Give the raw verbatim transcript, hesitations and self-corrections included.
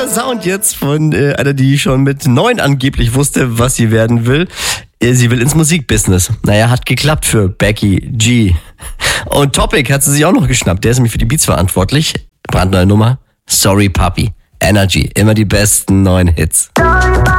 Neuer Sound jetzt von äh, einer, die schon mit neun angeblich wusste, was sie werden will. Äh, sie will ins Musikbusiness. Naja, hat geklappt für Becky G. Und Topic hat sie sich auch noch geschnappt. Der ist nämlich für die Beats verantwortlich. Brandneue Nummer. Sorry Papi. Energy. Immer die besten neuen Hits.